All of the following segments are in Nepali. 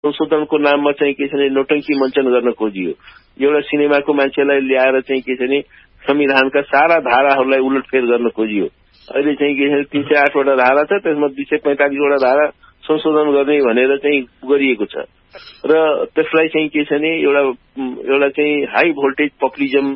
संशोधनको नाममा चाहिँ के छ भने नोटंकी मञ्चन गर्न खोजियो। एउटा सिनेमाको मान्छेलाई ल्याएर चाहिँ के छ भने संविधानका सारा धाराहरूलाई उलटफेर गर्न खोजियो। अहिले चाहिँ के छ 308 वटा धारा छ, त्यसमा 245 वटा धारा संशोधन गर्ने भनेर चाहिँ गरिएको छ र त्यसलाई चाहिँ के छ भने एउटा चाहिँ हाई भोल्टेज पपुलिजम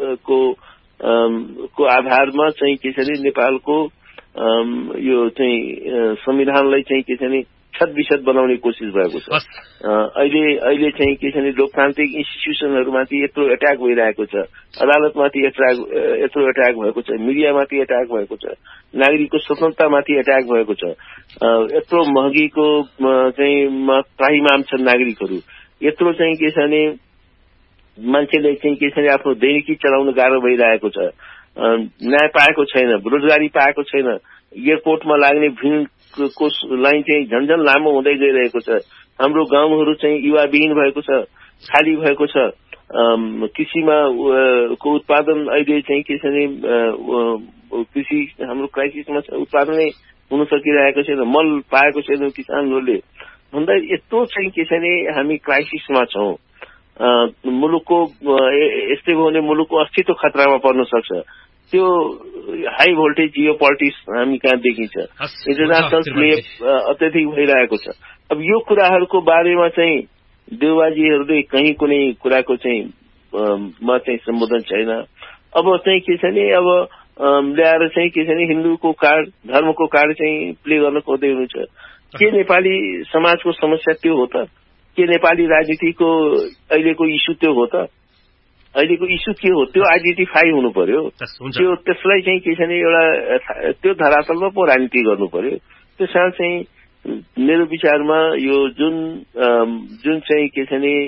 को आधारमा चाहिँ के छ भने नेपालको यो चाहिँ संविधानलाई चाहिँ के छ भने छतविछत बनाउने कोसिस भएको छ। अहिले चाहिँ के छ भने लोकतान्त्रिक इन्स्टिट्युसनहरूमाथि यत्रो एट्याक भइरहेको छ, अदालतमाथि यत्रो एट्याक भएको छ, मिडियामाथि एट्याक भएको छ, नागरिकको स्वतन्त्रतामाथि एट्याक भएको छ, यत्रो महँगीको चाहिँ त्राहिमाम छन् नागरिकहरू, यत्रो चाहिँ के छ भने मान्छेले चाहिँ के छ भने आफ्नो दैनिकी चलाउन गाह्रो भइरहेको छ, न्याय पाएको छैन, रोजगारी पाएको छैन, एयरपोर्टमा लाग्ने भिडको लाइन चाहिँ झन्झन लामो हुँदै गइरहेको छ, हाम्रो गाउँहरू चाहिँ युवाविहीन भएको छ, खाली भएको छ, कृषिमा को उत्पादन अहिले चाहिँ के छ भने कृषि हाम्रो क्राइसिसमा उत्पादनै हुन सकिरहेको छैन, मल पाएको छैन किसानहरूले भन्दा यत्रो चाहिँ के छ भने हामी क्राइसिसमा छौं। मुलुकको यस्तै हो भने मुलुकको अस्तित्व खतरामा पर्न सक्छ। त्यो हाई भोल्टेज जियो पोलिटिक्स हामी कहाँ देखिन्छ, इन्टरनेसनल प्ले अत्यधिक भइरहेको छ। अब यो कुराहरूको बारेमा चाहिँ देउबाजीहरूले कहीँ कुनै कुराको चाहिँ म चाहिँ सम्बोधन छैन। अब चाहिँ के छ भने अब ल्याएर चाहिँ के छ भने हिन्दूको कार्ड धर्मको कार्ड चाहिँ प्ले गर्न खोज्दै हुनुहुन्छ। के नेपाली समाजको समस्या त्यो हो त? के नेपाली राजनीतिको अहिलेको इस्यु त्यो हो त? अहिलेको इस्यु के हो? त्यो आइडेन्टिफाई हुनु पर्यो। त्यो त्यसलाई चाहिँ के छ भने एउटा त्यो धरातलमा पो राजनीति गर्नु पर्यो। त्यसमा चाहिँ मेरो विचारमा यो जुन चाहिँ के छ भने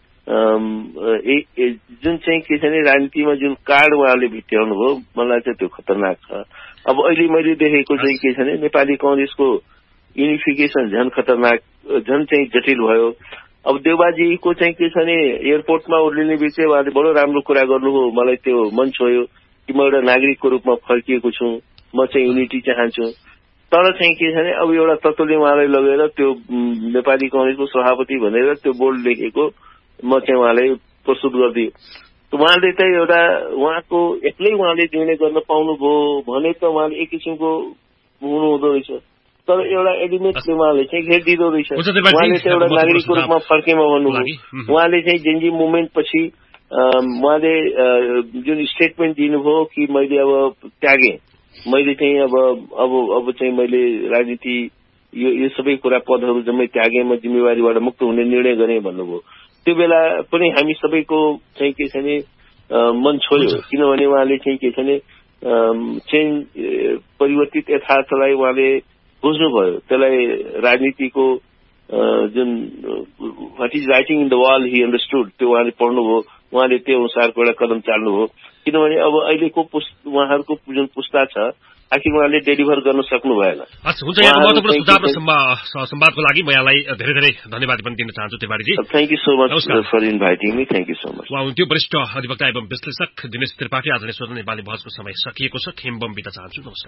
जुन चाहिँ के छ भने राजनीतिमा जुन कार्ड उहाँले भित्र्याउनु भयो मलाई चाहिँ त्यो खतरनाक छ। अब अहिले मैले देखेको चाहिँ के छ भने नेपाली कांग्रेसको युनिफिकेसन झन खतरनाक, झन चाहिँ जटिल भयो। अब देउबाजीको चाहिँ के छ भने एयरपोर्टमा उर्लिने बित्तिकै उहाँले बडो राम्रो कुरा गर्नु हो, मलाई त्यो मन छोयो कि म एउटा नागरिकको रूपमा फर्किएको छु, म चाहिँ युनिटी चाहन्छु। तर चाहिँ के छ भने अब एउटा तत्त्वले उहाँलाई लगेर त्यो नेपाली कांग्रेसको सभापति भनेर त्यो बोर्ड लेखेको म चाहिँ उहाँलाई प्रस्तुत गरिदियो। उहाँले त एउटा उहाँको एक्लै उहाँले निर्णय गर्न पाउनुभयो भने त उहाँले एक किसिमको हुनुहुँदो रहेछ। तर एउटा एलिमेन्टले उहाँले चाहिँ घेरिदिँदो रहेछ। उहाँले चाहिँ एउटा नागरिकको रूपमा फर्केमा भन्नुभयो। उहाँले चाहिँ जेनजी मुभमेन्ट पछि उहाँले जुन स्टेटमेन्ट दिनुभयो कि मैले अब त्यागे, मैले चाहिँ अब चाहिँ मैले राजनीति यो सबै कुरा पदहरू जम्मै त्यागे, म जिम्मेवारीबाट मुक्त हुने निर्णय गरेँ भन्नुभयो। त्यो बेला पनि हामी सबैको चाहिँ के छ भने मन छोयो, किनभने उहाँले चाहिँ के छ भने चेन्ज परिवर्तित यथार्थलाई उहाँले बुझ्नुभयो। त्यसलाई राजनीतिको जुन what is writing in the wall Hee understood त्यो उहाँले पढ्नुभयो, उहाँले त्यो अनुसारको एउटा कदम चाल्नुभयो। किनभने अब अहिलेको उहाँहरूको जुन पुस्ता छ आखिर उहाँले डेलिभर गर्न सक्नु भएन। हुन्छ, यहाँ महत्त्वपूर्ण सुझाव र संवादको लागि म यहाँलाई धेरै धेरै धन्यवाद पनि दिन चाहन्छु त्रिपाठीजी। Thank you so much for inviting me. Thank you so much. उहाँ हुनुहुन्थ्यो वरिष्ठ अधिवक्ता एवं विश्लेषक दिनेश त्रिपाठी। आज नै स्वतन्त्र नेपाली बहसको समय सकिएको छ। खेमबम बिता चाहन्छु। नमस्कार।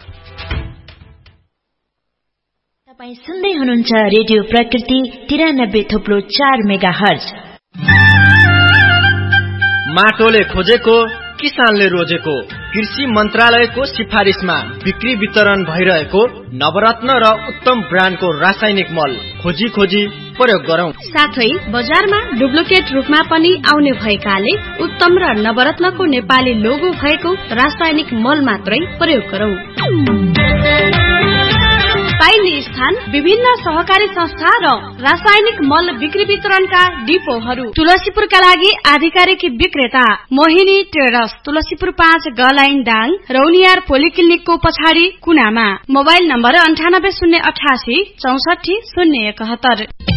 तपाईं सुन्दै हुनुहुन्छ रेडियो प्रकृति 93.4 मेगाहर्ज। माटोले खोजेको किसानले रोजेको कृषि मन्त्रालयको सिफारिसमा बिक्री वितरण भइरहेको नवरत्न र उत्तम ब्रान्डको रासायनिक मल खोजी प्रयोग गरौं। साथै बजारमा डुप्लिकेट रूपमा पनि आउने भएकाले उत्तम र नवरत्नको नेपाली लोगो भएको रासायनिक मल मात्रै प्रयोग गरौं। पाइने स्थान विभिन्न सहकारी संस्था र रासायनिक मल बिक्री वितरणका डिपोहरू। तुलसीपुरका लागि आधिकारिक विक्रेता मोहिनी ट्रेडर्स, तुलसीपुर 5 गलाइन दाङ, रौनियार पोलिक्लिनिकको पछाडि कुनामा। Mobile number 9808 64 071।